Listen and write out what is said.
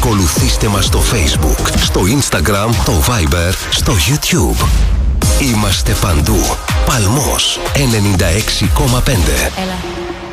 Ακολουθήστε μας στο Facebook, στο Instagram, το Viber, στο YouTube. Είμαστε παντού. Παλμός 96,5. Έλα.